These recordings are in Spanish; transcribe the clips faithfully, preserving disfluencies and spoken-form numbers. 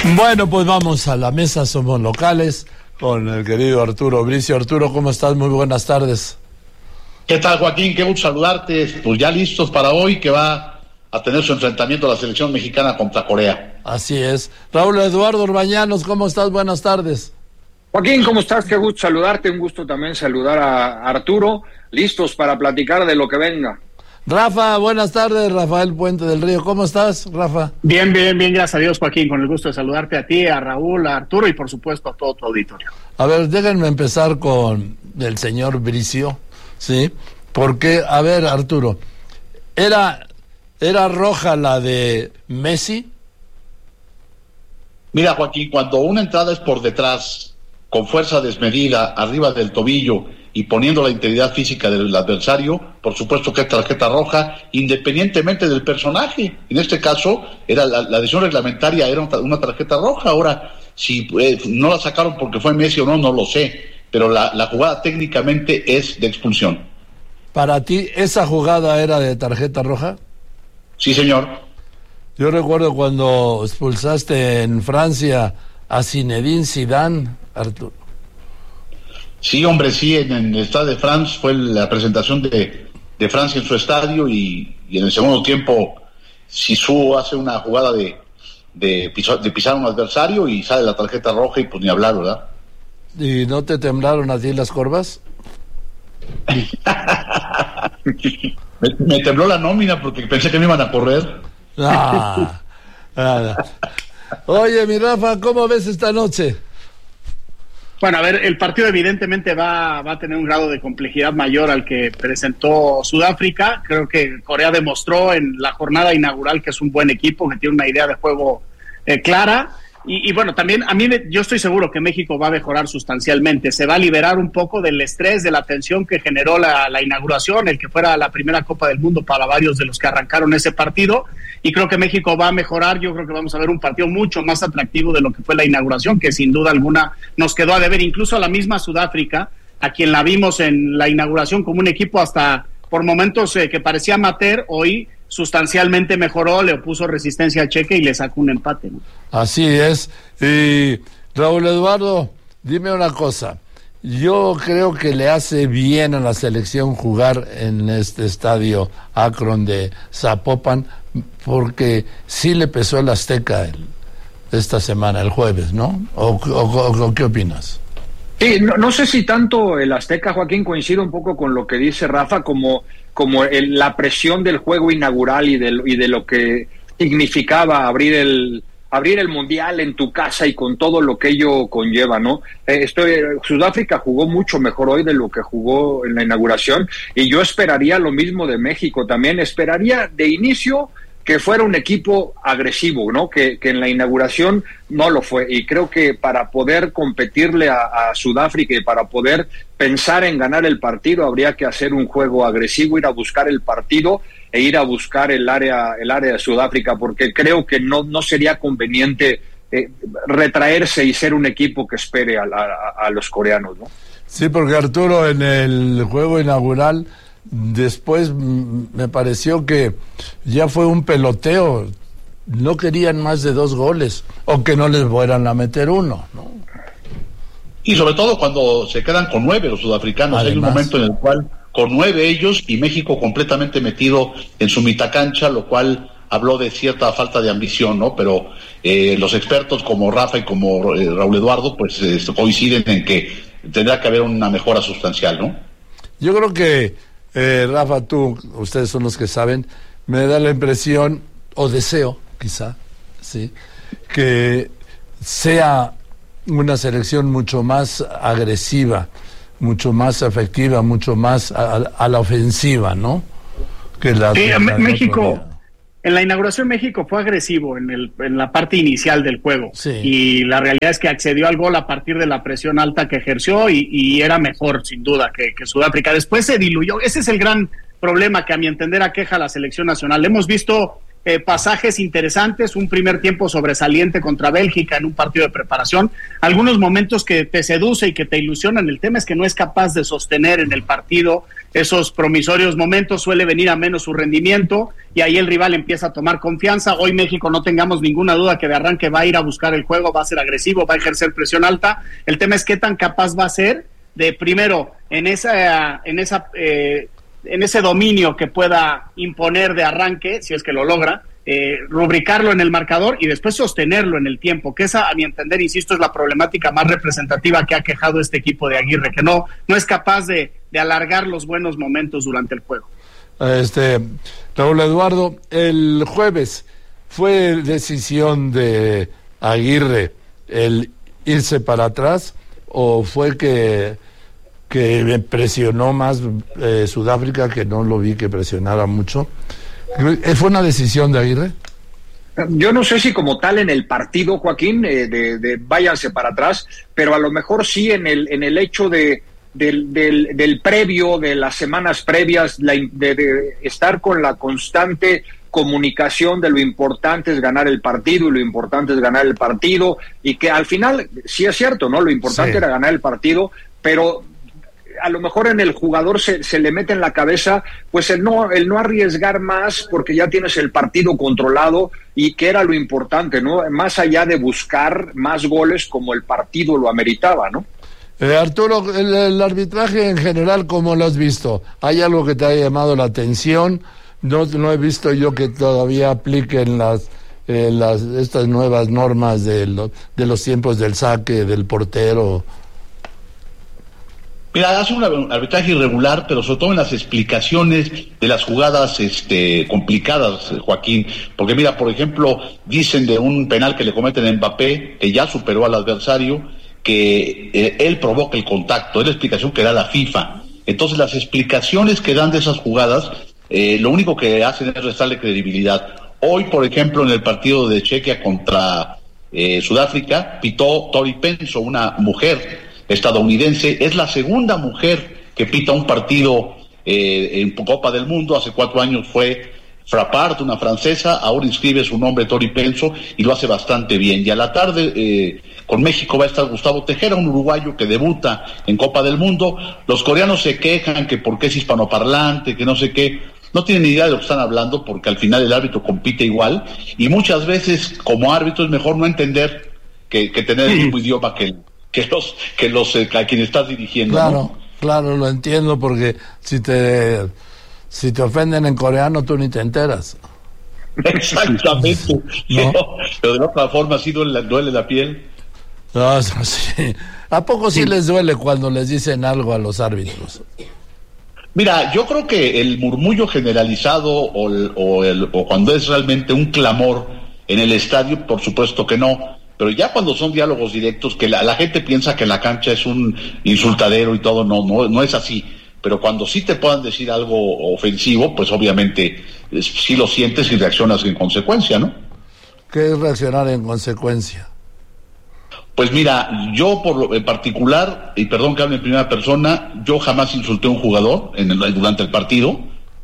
Bueno, pues vamos a la mesa, somos locales, con el querido Arturo Bricio. Arturo, ¿cómo estás? Muy buenas tardes. ¿Qué tal, Joaquín? Qué gusto saludarte. Pues ya listos para hoy, que va a tener su enfrentamiento a la selección mexicana contra Corea. Así es. Raúl Eduardo Urbañanos, ¿cómo estás? Buenas tardes. Joaquín, ¿cómo estás? Qué gusto saludarte, un gusto también saludar a Arturo. Listos para platicar de lo que venga. Rafa, buenas tardes. Rafael Puente del Río, ¿cómo estás, Rafa? Bien, bien, bien, gracias a Dios, Joaquín, con el gusto de saludarte a ti, a Raúl, a Arturo y por supuesto a todo tu auditorio. A ver, déjenme empezar con el señor Bricio, ¿sí? Porque, a ver, Arturo, ¿era, era roja la de Messi? Mira, Joaquín, cuando una entrada es por detrás, con fuerza desmedida, arriba del tobillo y poniendo la integridad física del adversario, por supuesto que es tarjeta roja, independientemente del personaje. En este caso, era la, la decisión reglamentaria era una tarjeta roja. Ahora, si eh, no la sacaron porque fue Messi o no, no lo sé, pero la, la jugada técnicamente es de expulsión. ¿Para ti esa jugada era de tarjeta roja? Sí, señor. Yo recuerdo cuando expulsaste en Francia a Zinedine Zidane, Arturo. Sí, hombre, sí, en, en el Stade de France fue la presentación de, de Francia en su estadio y, y en el segundo tiempo Zizou hace una jugada de, de, pisar, de pisar a un adversario y sale la tarjeta roja y pues ni hablar, ¿verdad? ¿Y no te temblaron a ti las corvas? me, me tembló la nómina porque pensé que me iban a correr. Ah, nada. Oye, mi Rafa, ¿cómo ves esta noche? Bueno, a ver, el partido evidentemente va, va a tener un grado de complejidad mayor al que presentó Sudáfrica. Creo que Corea demostró en la jornada inaugural que es un buen equipo, que tiene una idea de juego eh, clara. Y, y bueno, también a mí me, yo estoy seguro que México va a mejorar sustancialmente. Se va a liberar un poco del estrés, de la tensión que generó la, la inauguración, el que fuera la primera Copa del Mundo para varios de los que arrancaron ese partido. Y creo que México va a mejorar. Yo creo que vamos a ver un partido mucho más atractivo de lo que fue la inauguración, que sin duda alguna nos quedó a deber. Incluso a la misma Sudáfrica, a quien la vimos en la inauguración como un equipo hasta por momentos eh, que parecía amateur, hoy sustancialmente mejoró, le opuso resistencia a Cheque y le sacó un empate, ¿no? Así es. Y Raúl Eduardo, dime una cosa. Yo creo que le hace bien a la selección jugar en este estadio Akron de Zapopan, porque sí le pesó el Azteca el, esta semana, el jueves, ¿no? ¿O, o, o qué opinas? Sí, no, no sé si tanto el Azteca, Joaquín, coincido un poco con lo que dice Rafa, como, como el, la presión del juego inaugural y de, y de lo que significaba abrir el abrir el Mundial en tu casa y con todo lo que ello conlleva, ¿no? Eh, estoy, Sudáfrica jugó mucho mejor hoy de lo que jugó en la inauguración y yo esperaría lo mismo de México también, esperaría de inicio que fuera un equipo agresivo, ¿no? Que, que en la inauguración no lo fue. Y creo que para poder competirle a, a Sudáfrica y para poder pensar en ganar el partido, habría que hacer un juego agresivo, ir a buscar el partido e ir a buscar el área, el área de Sudáfrica, porque creo que no, no sería conveniente eh, retraerse y ser un equipo que espere a, a, a los coreanos, ¿no? Sí, porque Arturo, en el juego inaugural, después me pareció que ya fue un peloteo, no querían más de dos goles, o que no les fueran a meter uno, ¿no? Y sobre todo cuando se quedan con nueve los sudafricanos. Además, hay un momento en el cual con nueve ellos y México completamente metido en su mitacancha, lo cual habló de cierta falta de ambición, ¿no? Pero eh, los expertos como Rafa y como eh, Raúl Eduardo pues eh, coinciden en que tendrá que haber una mejora sustancial, ¿no? Yo creo que Eh, Rafa, tú, ustedes son los que saben, me da la impresión, o deseo, quizá, sí, que sea una selección mucho más agresiva, mucho más efectiva, mucho más a, a la ofensiva, ¿no? Que la, sí, la México, en la inauguración México fue agresivo en, el, en la parte inicial del juego, sí. Y la realidad es que accedió al gol a partir de la presión alta que ejerció y, y era mejor sin duda que, que Sudáfrica. Después se diluyó, ese es el gran problema que a mi entender aqueja a la selección nacional. Hemos visto eh, pasajes interesantes, un primer tiempo sobresaliente contra Bélgica en un partido de preparación, algunos momentos que te seduce y que te ilusionan. El tema es que no es capaz de sostener en el partido esos promisorios momentos, suele venir a menos su rendimiento y ahí el rival empieza a tomar confianza. Hoy México, no tengamos ninguna duda que de arranque va a ir a buscar el juego, va a ser agresivo, va a ejercer presión alta. El tema es qué tan capaz va a ser de, primero, en esa, en esa, eh, en ese dominio que pueda imponer de arranque, si es que lo logra, Eh, rubricarlo en el marcador y después sostenerlo en el tiempo, que esa, a mi entender, insisto, es la problemática más representativa que ha quejado este equipo de Aguirre, que no, no es capaz de, de alargar los buenos momentos durante el juego. Este, Raúl Eduardo, el jueves fue decisión de Aguirre el irse para atrás, o fue que que presionó más eh, Sudáfrica, que no lo vi que presionara mucho. ¿Fue una decisión de Aguirre? Yo no sé si como tal en el partido, Joaquín, eh, de, de váyanse para atrás, pero a lo mejor sí en el en el hecho de del, del, del previo, de las semanas previas, la, de, de estar con la constante comunicación de lo importante es ganar el partido y lo importante es ganar el partido, y que al final, sí es cierto, ¿no? Lo importante sí. era ganar el partido, pero a lo mejor en el jugador se, se le mete en la cabeza pues el no, el no arriesgar más porque ya tienes el partido controlado, y que era lo importante, ¿no? Más allá de buscar más goles como el partido lo ameritaba, ¿no? Eh, Arturo, el, el arbitraje en general, ¿cómo lo has visto? ¿Hay algo que te haya llamado la atención? No, no he visto yo que todavía apliquen las, eh, las estas nuevas normas de, lo, de los tiempos del saque, del portero. Mira, hace un arbitraje irregular, pero sobre todo en las explicaciones de las jugadas este, complicadas, Joaquín. Porque mira, por ejemplo, dicen de un penal que le cometen a Mbappé, que ya superó al adversario, que eh, él provoca el contacto. Es la explicación que da la FIFA. Entonces, las explicaciones que dan de esas jugadas, eh, lo único que hacen es restarle credibilidad. Hoy, por ejemplo, en el partido de Chequia contra eh, Sudáfrica, pitó Tori Penso, una mujer estadounidense. Es la segunda mujer que pita un partido eh, en Copa del Mundo. Hace cuatro años fue Frappart, una francesa, ahora inscribe su nombre Tori Penso y lo hace bastante bien. Y a la tarde eh, con México va a estar Gustavo Tejera, un uruguayo que debuta en Copa del Mundo. Los coreanos se quejan que porque es hispanoparlante, que no sé qué. No tienen ni idea de lo que están hablando, porque al final el árbitro compite igual, y muchas veces como árbitro es mejor no entender que, que tener el mismo idioma que el que los que los eh, a quien estás dirigiendo. Claro, ¿no? Claro, lo entiendo, porque si te si te ofenden en coreano tú ni te enteras. Exactamente. ¿No? Pero, pero de otra forma sí duele, duele la piel. No, sí. ¿A poco sí, sí les duele cuando les dicen algo a los árbitros? Mira, yo creo que el murmullo generalizado o, el, o, el, o cuando es realmente un clamor en el estadio, por supuesto que no. Pero ya cuando son diálogos directos, que la, la gente piensa que la cancha es un insultadero y todo, no, no, no es así. Pero cuando sí te puedan decir algo ofensivo, pues obviamente es, sí lo sientes y reaccionas en consecuencia, ¿no? ¿Qué es reaccionar en consecuencia? Pues mira, yo por lo, en particular, y perdón que hable en primera persona, yo jamás insulté a un jugador en el, durante el partido,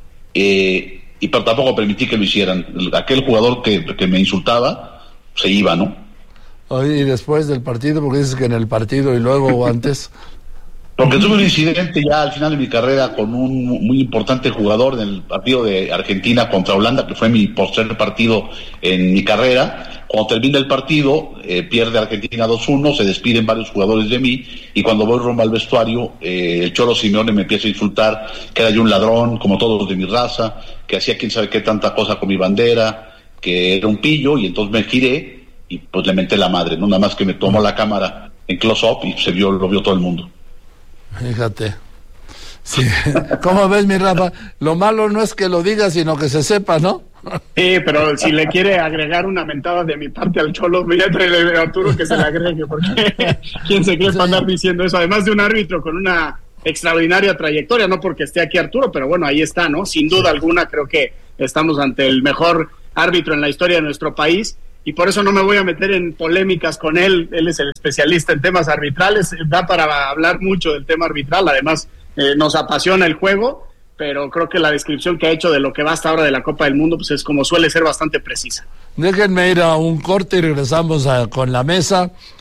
eh, y pero tampoco permití que lo hicieran. Aquel jugador que, que me insultaba se iba, ¿no? Y después del partido, porque dices que en el partido y luego o antes. Porque tuve un incidente ya al final de mi carrera con un muy importante jugador en el partido de Argentina contra Holanda, que fue mi tercer partido en mi carrera. Cuando termina el partido, eh, pierde Argentina dos uno, se despiden varios jugadores de mí, y cuando voy rumbo al vestuario, eh, el Cholo Simeone me empieza a insultar, que era yo un ladrón, como todos los de mi raza, que hacía quién sabe qué tanta cosa con mi bandera, que era un pillo, y entonces me giré y pues le menté la madre, ¿no? Nada más que me tomó la cámara en close-up y se vio, lo vio todo el mundo. Fíjate. Sí. ¿Cómo ves, mi Rafa? Lo malo no es que lo diga, sino que se sepa, ¿no? Sí, pero si le quiere agregar una mentada de mi parte al Cholo, voy a traerle a Arturo que se le agregue, porque ¿quién se cree para andar diciendo eso? Además de un árbitro con una extraordinaria trayectoria, no porque esté aquí Arturo, pero bueno, ahí está, ¿no? Sin duda alguna creo que estamos ante el mejor árbitro en la historia de nuestro país, y por eso no me voy a meter en polémicas con él. Él es el especialista en temas arbitrales, da para hablar mucho del tema arbitral, además eh, nos apasiona el juego, pero creo que la descripción que ha hecho de lo que va hasta ahora de la Copa del Mundo, pues es como suele ser bastante precisa. Déjenme ir a un corte y regresamos a, con la mesa.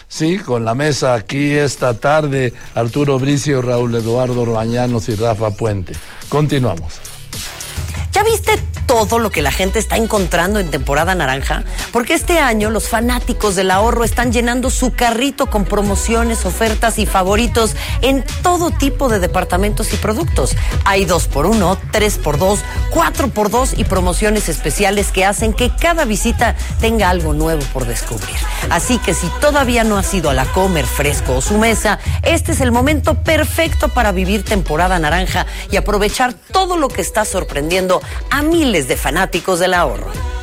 sí, con la mesa aquí esta tarde, Arturo Bricio, Raúl Eduardo Bañanos y Rafa Puente. Continuamos. ¿Ya viste todo lo que la gente está encontrando en temporada naranja? Porque este año los fanáticos del ahorro están llenando su carrito con promociones, ofertas y favoritos en todo tipo de departamentos y productos. Hay dos por uno, tres por dos, cuatro por dos y promociones especiales que hacen que cada visita tenga algo nuevo por descubrir. Así que si todavía no has ido a la Comer, Fresco o Su Mesa, este es el momento perfecto para vivir temporada naranja y aprovechar todo lo que está sorprendiendo a miles de fanáticos del ahorro.